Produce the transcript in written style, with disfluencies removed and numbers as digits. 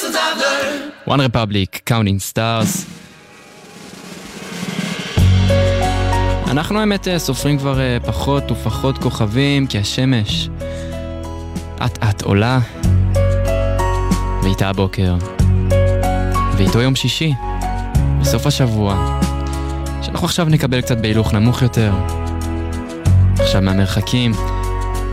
lessons I've learned. One Republic, Counting Stars. אנחנו האמת סופרים כבר פחות ופחות כוכבים, כי השמש את עולה, ואיתה הבוקר, ואיתו יום שישי, בסוף השבוע, שאנחנו עכשיו נקבל קצת בהילוך נמוך יותר, עכשיו מהמרחקים,